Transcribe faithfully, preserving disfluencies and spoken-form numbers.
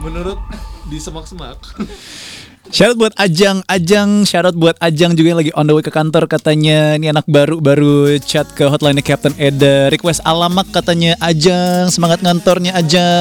menurut di semak-semak. Syarat buat Ajang, Ajang, syarat buat Ajang juga yang lagi on the way ke kantor katanya. Ini anak baru baru chat ke hotline Captain Eda, request alamat katanya. Ajang, semangat ngantornya Ajang.